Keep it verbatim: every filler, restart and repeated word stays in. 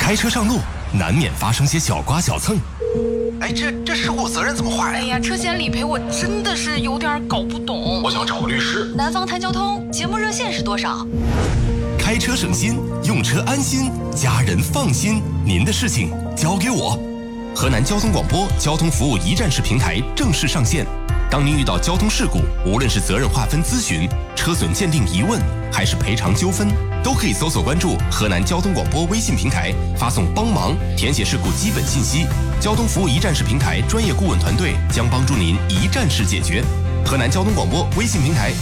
开车上路难免发生些小刮小蹭。 哎，这这事故责任怎么划呀？ 哎呀，车险理赔我真的是有点搞不懂。 我想找个律师。 南方谈交通节目热线是多少？ 开车省心，用车安心，家人放心。您的事情交给我。河南交通广播交通服务一站式平台正式上线。当您遇到交通事故，无论是责任划分咨询、车损鉴定疑问，还是赔偿纠纷，都可以搜索关注河南交通广播微信平台，发送帮忙，填写事故基本信息。交通服务一站式平台专业顾问团队将帮助您一站式解决。河南交通广播微信平台